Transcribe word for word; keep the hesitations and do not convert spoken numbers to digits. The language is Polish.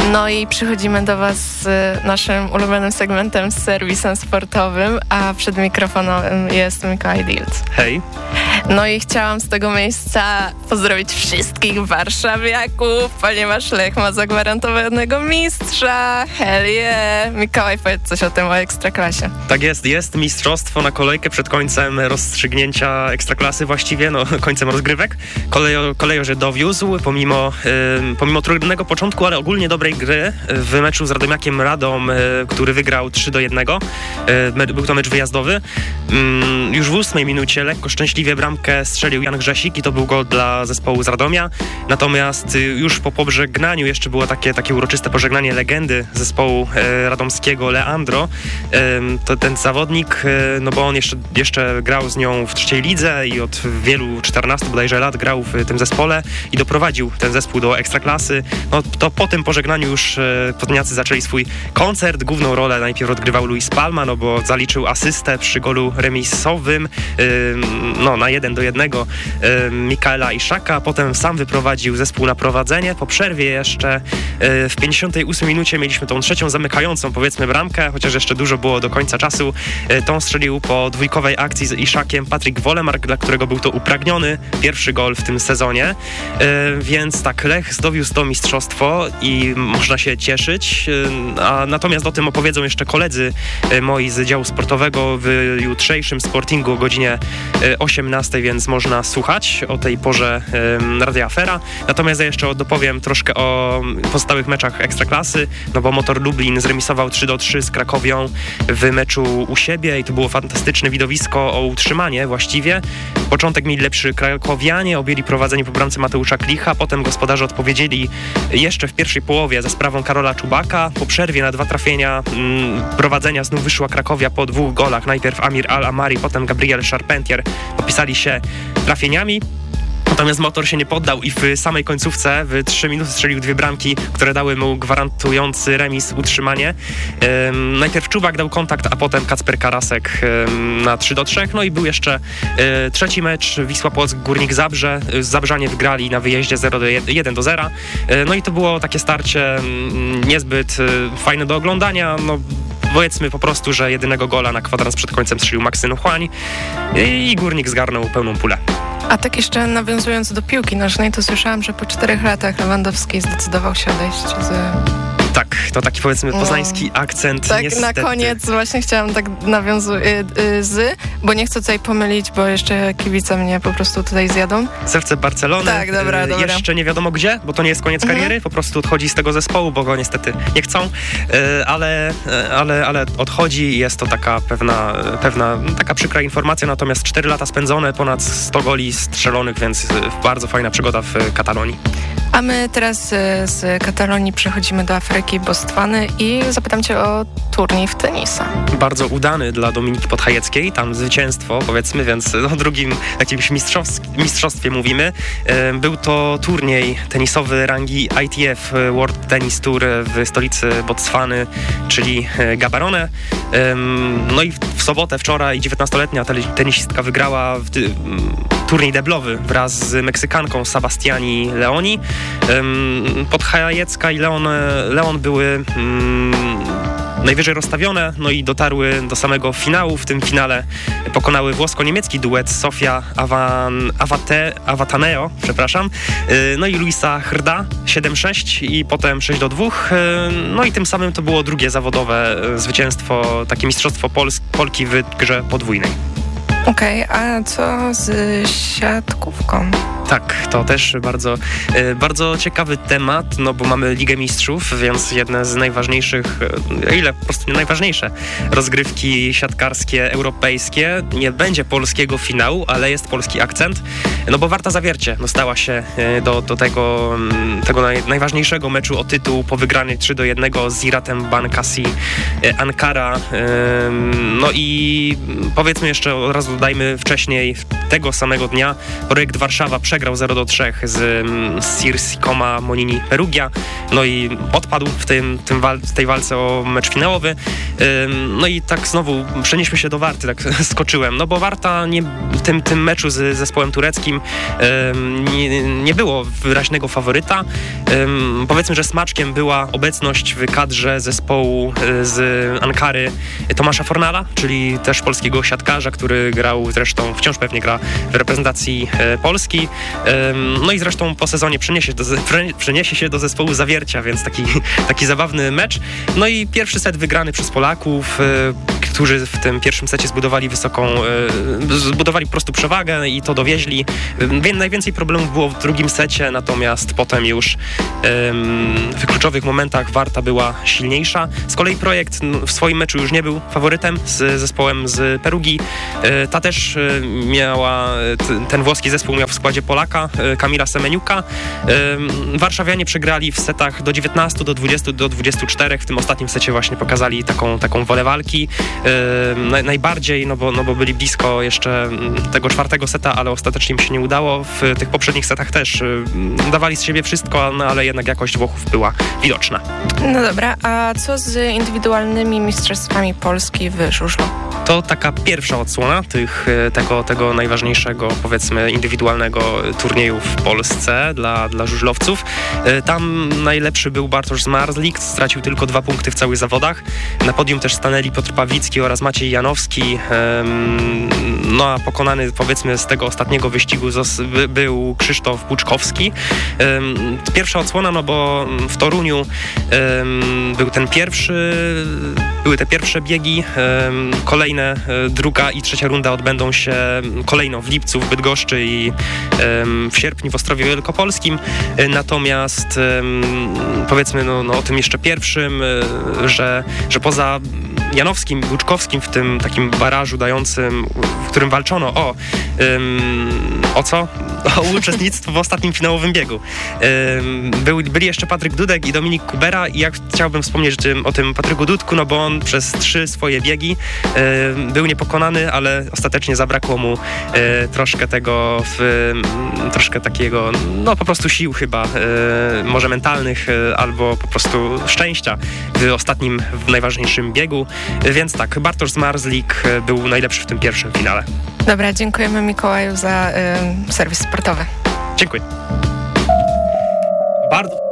No i przychodzimy do Was z naszym ulubionym segmentem, z serwisem sportowym, a przed mikrofonem jest Mikołaj Dilc. Hej. No i chciałam z tego miejsca pozdrowić wszystkich warszawiaków, ponieważ Lech ma zagwarantowanego mistrza. Hell yeah! Mikołaj, powiedz coś o tym, o Ekstraklasie. Tak jest, jest mistrzostwo na kolejkę przed końcem rozstrzygnięcia Ekstraklasy, właściwie, no końcem rozgrywek. Kolejo, kolejorze dowiózł, pomimo, y, pomimo trudnego początku, ale ogólnie dobrej gry w meczu z Radomiakiem Radom, y, który wygrał trzy do jednego. Y, był to mecz wyjazdowy. Y, już w ósmej minucie lekko szczęśliwie bramkę strzelił Jan Grzesik i to był gol dla zespołu z Radomia. Natomiast y, już po pożegnaniu jeszcze było takie, takie uroczyste pożegnanie legendy zespołu y, radomskiego Leandro. Y, to ten zawodnik, y, no bo on jeszcze, jeszcze grał z nią w trzeciej lidze i od wielu, czternastu bodajże lat grał w tym zespole i doprowadził ten zespół do Ekstraklasy. No to po tym pożegnaniu już y, Podniacy zaczęli swój koncert. Główną rolę najpierw odgrywał Luis Palma, no bo zaliczył asystę przy golu remisowym, y, no na jeden do jednego y, Mikaela Iszaka. Potem sam wyprowadził zespół na prowadzenie. Po przerwie jeszcze y, w pięćdziesiątej ósmej minucie mieliśmy tą trzecią zamykającą, powiedzmy, bramkę, chociaż jeszcze dużo było do końca czasu. Y, tą strzelił po dwójkowej akcji z Iszakiem Patryk Wolemark, dla którego był to upragniony pierwszy gol w tym sezonie. Y, więc tak, Lech zdowiózł to mistrzostwo i można się cieszyć. Y, a natomiast o tym opowiedzą jeszcze koledzy y, moi z działu sportowego w jutrzejszym Sportingu o godzinie y, osiemnastej, więc można słuchać o tej porze y, Radia Afera. Natomiast ja jeszcze dopowiem troszkę o pozostałych meczach Ekstraklasy, no bo Motor Lublin zremisował trzy do trzech z Krakowią w meczu u siebie i to było fantastyczne widowisko o utrzymanie właściwie. Początek mieli lepszy krakowianie, objęli prowadzenie po bramce Mateusza Klicha, potem gospodarze odpowiedzieli jeszcze w pierwszej połowie za sprawą Karola Czubaka. Po przerwie na dwa trafienia mm, prowadzenia znów wyszła Krakowia po dwóch golach. Najpierw Amir Al-Amari, potem Gabriel Charpentier popisali się trafieniami. Natomiast Motor się nie poddał i w samej końcówce w trzy minuty strzelił dwie bramki, które dały mu gwarantujący remis utrzymanie. Um, najpierw Czubak dał kontakt, a potem Kacper Karasek um, na trzy do trzech. No i był jeszcze um, trzeci mecz, Wisła Płock Górnik Zabrze. Zabrzanie wygrali na wyjeździe jeden do zera. Um, no i to było takie starcie um, niezbyt um, fajne do oglądania. No, powiedzmy po prostu, że jedynego gola na kwadrans przed końcem strzelił Maksym Chłań i Górnik zgarnął pełną pulę. A tak jeszcze nawiązując do piłki nożnej, to słyszałam, że po czterech latach Lewandowski zdecydował się odejść z... Tak, to taki, powiedzmy, poznański no, akcent, tak, niestety. Na koniec właśnie chciałam tak nawiązuć y, y, z, bo nie chcę tutaj pomylić, bo jeszcze kibice mnie po prostu tutaj zjadą. Serce Barcelony. Tak, dobra, y, dobra. Jeszcze nie wiadomo gdzie, bo to nie jest koniec mhm. kariery, po prostu odchodzi z tego zespołu, bo go niestety nie chcą, y, ale, y, ale, ale odchodzi i jest to taka pewna, pewna taka przykra informacja, natomiast cztery lata spędzone, ponad sto goli strzelonych, więc y, bardzo fajna przygoda w Katalonii. A my teraz z Katalonii przechodzimy do Afryki, Bostwany i zapytam Cię o turniej w tenisa. Bardzo udany dla Dominiki Podhajeckiej, tam zwycięstwo, powiedzmy, więc o drugim jakimś mistrzostwie mówimy. Był to turniej tenisowy rangi I T F World Tennis Tour w stolicy Botswany, czyli Gaborone. No i w sobotę, wczoraj dziewiętnastoletnia tenisistka wygrała w turniej deblowy wraz z Meksykanką Sebastiani Leoni. Podhajecka i Leon, Leon były um, najwyżej rozstawione, no i dotarły do samego finału. W tym finale pokonały włosko-niemiecki duet Sofia Avan, Avate, Avataneo, przepraszam, no i Luisa Hrda siedem sześć i potem sześć do dwóch. No i tym samym to było drugie zawodowe zwycięstwo, takie mistrzostwo Pols- Polki w grze podwójnej. Okej, okay, a co z siatkówką? Tak, to też bardzo, bardzo ciekawy temat, no bo mamy Ligę Mistrzów, więc jedne z najważniejszych, o ile po prostu najważniejsze rozgrywki siatkarskie europejskie. Nie będzie polskiego finału, ale jest polski akcent, no bo Warta Zawiercie dostała się do, do tego, tego naj, najważniejszego meczu o tytuł po wygranej trzy do jednego z Ziratem Bankasi Ankara. No i powiedzmy jeszcze od razu dodajmy wcześniej, tego samego dnia projekt Warszawa przegrał zero do trzech z, z Sirsi-Coma Monini Perugia, no i odpadł w, tym, tym wal, w tej walce o mecz finałowy. No i tak znowu przenieśmy się do Warty, tak skoczyłem, no bo Warta nie, w tym, tym meczu z zespołem tureckim nie, nie było wyraźnego faworyta. Powiedzmy, że smaczkiem była obecność w kadrze zespołu z Ankary Tomasza Fornala, czyli też polskiego siatkarza, który grał zresztą, wciąż pewnie gra w reprezentacji Polski. No i zresztą po sezonie przeniesie, do, przeniesie się do zespołu Zawiercia, więc taki, taki zabawny mecz. No i pierwszy set wygrany przez Polaków, którzy w tym pierwszym secie zbudowali wysoką, zbudowali po prostu przewagę i to dowieźli. Najwięcej problemów było w drugim secie, natomiast potem już w kluczowych momentach Warta była silniejsza. Z kolei projekt w swoim meczu już nie był faworytem z zespołem z Perugii. Ta też miała, ten włoski zespół miał w składzie Polaka, Kamila Semeniuka. Warszawianie przegrali w setach do dziewiętnastu, do dwudziestu, do dwudziestu czterech. W tym ostatnim secie właśnie pokazali taką, taką wolę walki. Najbardziej, no bo, no bo byli blisko jeszcze tego czwartego seta, ale ostatecznie im się nie udało. W tych poprzednich setach też dawali z siebie wszystko, no ale jednak jakość Włochów była widoczna. No dobra, a co z indywidualnymi mistrzostwami Polski w żużlu? To taka pierwsza odsłona tych, tego, tego najważniejszego, powiedzmy, indywidualnego turnieju w Polsce dla, dla żużlowców. Tam najlepszy był Bartosz Zmarzlik, stracił tylko dwa punkty w całych zawodach. Na podium też stanęli Piotr Pawlicki oraz Maciej Janowski. No a pokonany, powiedzmy, z tego ostatniego wyścigu był Krzysztof Buczkowski. Pierwsza odsłona, no bo w Toruniu był ten pierwszy, były te pierwsze biegi, kolejne druga i trzecia runda odbędą się kolejno w lipcu w Bydgoszczy i w sierpniu w Ostrowie Wielkopolskim. Natomiast powiedzmy no, no o tym jeszcze pierwszym, że, że poza Janowskim, Buczkowskim w tym takim barażu dającym, w którym walczono o o co? O uczestnictwo w ostatnim finałowym biegu. Był, byli jeszcze Patryk Dudek i Dominik Kubera i ja chciałbym wspomnieć tym, o tym Patryku Dudku, no bo on przez trzy swoje biegi był niepokonany, ale ostatecznie zabrakło mu troszkę tego, w, troszkę takiego, no po prostu sił chyba, może mentalnych, albo po prostu szczęścia w ostatnim, w najważniejszym biegu. Więc tak, Bartosz Zmarzlik był najlepszy w tym pierwszym finale. Dobra, dziękujemy Mikołaju za y, serwis sportowy. Dziękuję. Bardzo